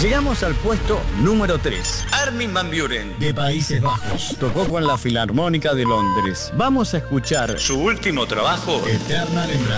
Llegamos al puesto número 3. Armin van Buuren, de Países Bajos. tocó con la Filarmónica de Londres. Vamos a escuchar su último trabajo, Eterna Lembranza.